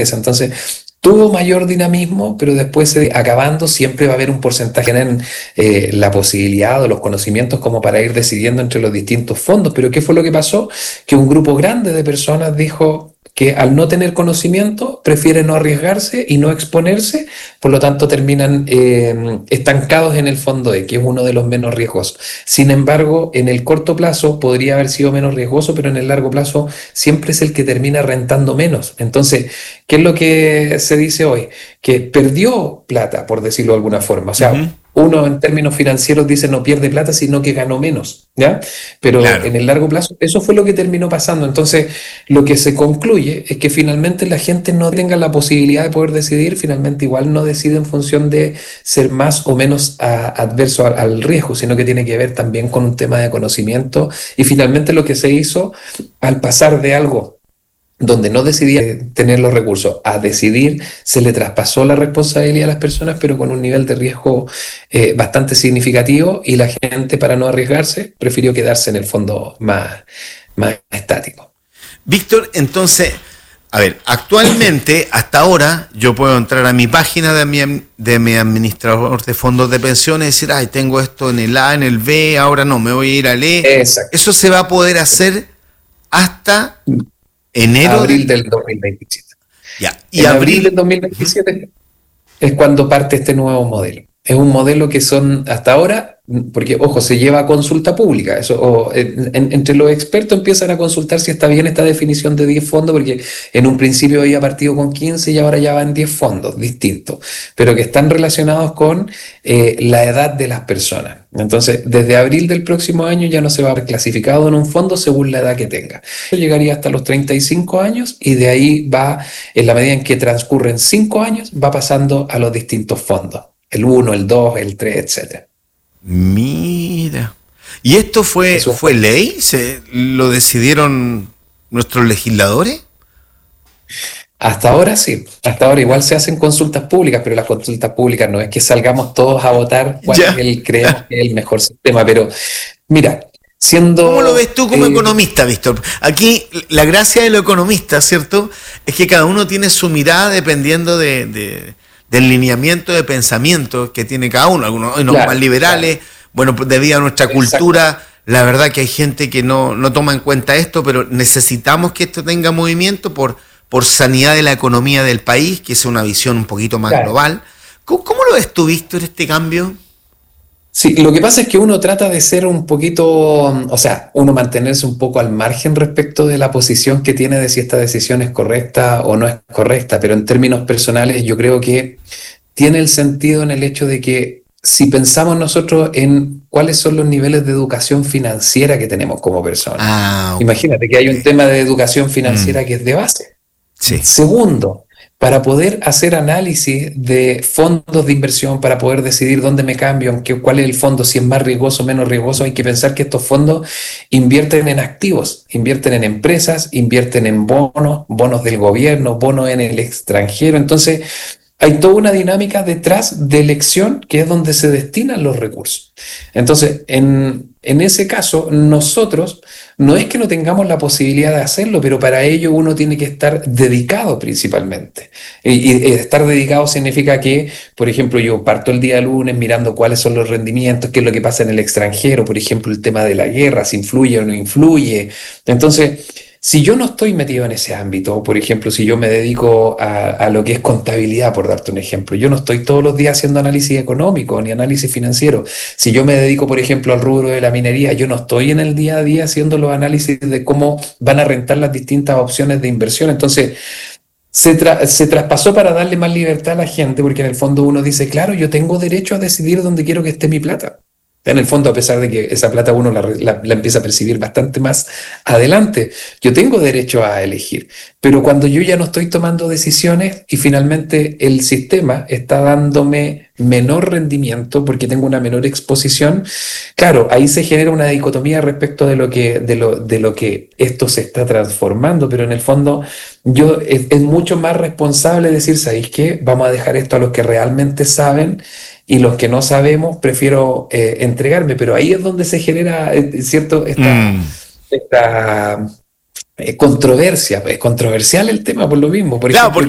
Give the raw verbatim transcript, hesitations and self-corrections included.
Entonces, tuvo mayor dinamismo, pero después eh, acabando siempre va a haber un porcentaje en eh, la posibilidad o los conocimientos como para ir decidiendo entre los distintos fondos. Pero ¿qué fue lo que pasó? Que un grupo grande de personas dijo que al no tener conocimiento prefiere no arriesgarse y no exponerse, por lo tanto terminan eh, estancados en el fondo E, que es uno de los menos riesgosos. Sin embargo, en el corto plazo podría haber sido menos riesgoso, pero en el largo plazo siempre es el que termina rentando menos. Entonces, ¿qué es lo que se dice hoy? Que perdió plata, por decirlo de alguna forma. O sea, Uh-huh. uno en términos financieros dice no pierde plata, sino que ganó menos, ¿ya? Pero Claro. en el largo plazo, eso fue lo que terminó pasando. Entonces, lo que se concluye es que finalmente la gente no tenga la posibilidad de poder decidir, finalmente igual no decide en función de ser más o menos a, adverso al, al riesgo, sino que tiene que ver también con un tema de conocimiento. Y finalmente lo que se hizo al pasar de algo donde no decidía tener los recursos a decidir, se le traspasó la responsabilidad a las personas, pero con un nivel de riesgo eh, bastante significativo, y la gente, para no arriesgarse, prefirió quedarse en el fondo más, más estático. Víctor, entonces, a ver, actualmente, hasta ahora, yo puedo entrar a mi página de mi, de mi administrador de fondos de pensiones y decir, ay, tengo esto en el A, en el B, ahora no, me voy a ir al E. Exacto. Eso se va a poder hacer hasta enero Abril del, del dos mil veintisiete. ya, y En abril, abril del dos mil veintisiete es cuando parte este nuevo modelo. Es un modelo que son hasta ahora, porque ojo, se lleva a consulta pública. Eso, o, en, en, entre los expertos empiezan a consultar si está bien esta definición de diez fondos, porque en un principio había partido con quince y ahora ya van diez fondos distintos, pero que están relacionados con eh, la edad de las personas. Entonces, desde abril del próximo año ya no se va a ver clasificado en un fondo según la edad que tenga. Eso llegaría hasta los treinta y cinco años, y de ahí va, en la medida en que transcurren cinco años, va pasando a los distintos fondos. El uno, el dos, el tres, etcétera. Mira. ¿Y esto fue, Eso fue ley? ¿Se, ¿Lo decidieron nuestros legisladores? Hasta ahora sí, hasta ahora igual se hacen consultas públicas, pero las consultas públicas no es que salgamos todos a votar cuál Ya. es el, creemos que es el mejor sistema, pero mira, siendo... ¿Cómo lo ves tú como eh, economista, Víctor? Aquí la gracia de lo economista, ¿cierto? Es que cada uno tiene su mirada dependiendo de, de, del lineamiento de pensamiento que tiene cada uno. Algunos unos Claro, más liberales, claro. bueno, pues debido a nuestra Exacto. cultura, la verdad que hay gente que no, no toma en cuenta esto, pero necesitamos que esto tenga movimiento por, por sanidad de la economía del país, que es una visión un poquito más Claro. global. ¿Cómo, cómo lo ves tú, Víctor, este cambio? Sí, lo que pasa es que uno trata de ser un poquito, o sea, uno mantenerse un poco al margen respecto de la posición que tiene de si esta decisión es correcta o no es correcta, pero en términos personales yo creo que tiene el sentido en el hecho de que si pensamos nosotros en cuáles son los niveles de educación financiera que tenemos como personas, Ah, imagínate que hay un ok. tema de educación financiera Mm, que es de base. sí. Segundo, para poder hacer análisis de fondos de inversión, para poder decidir dónde me cambio, qué- cuál es el fondo, si es más riesgoso o menos riesgoso, hay que pensar que estos fondos invierten en activos, invierten en empresas, invierten en bonos, bonos del gobierno, bonos en el extranjero. Entonces, hay toda una dinámica detrás de elección que es donde se destinan los recursos. Entonces, en, en ese caso, nosotros no es que no tengamos la posibilidad de hacerlo, pero para ello uno tiene que estar dedicado principalmente. Y, y estar dedicado significa que, por ejemplo, yo parto el día lunes mirando cuáles son los rendimientos, qué es lo que pasa en el extranjero, por ejemplo, el tema de la guerra, si influye o no influye. Entonces, si yo no estoy metido en ese ámbito, por ejemplo, si yo me dedico a, a lo que es contabilidad, por darte un ejemplo, yo no estoy todos los días haciendo análisis económico ni análisis financiero. Si yo me dedico, por ejemplo, al rubro de la minería, yo no estoy en el día a día haciendo los análisis de cómo van a rentar las distintas opciones de inversión. Entonces, se, tra se traspasó para darle más libertad a la gente, porque en el fondo uno dice, claro, yo tengo derecho a decidir dónde quiero que esté mi plata. En el fondo, a pesar de que esa plata uno la, la, la empieza a percibir bastante más adelante, yo tengo derecho a elegir. Pero cuando yo ya no estoy tomando decisiones y finalmente el sistema está dándome menor rendimiento porque tengo una menor exposición, claro, ahí se genera una dicotomía respecto de lo que, de lo, de lo que esto se está transformando, pero en el fondo yo es, es mucho más responsable decir, ¿sabéis qué? Vamos a dejar esto a los que realmente saben, y los que no sabemos prefiero eh, entregarme, pero ahí es donde se genera, eh, ¿cierto? Esta, Mm. esta eh, controversia. Es controversial el tema por lo mismo. Por Claro, ejemplo,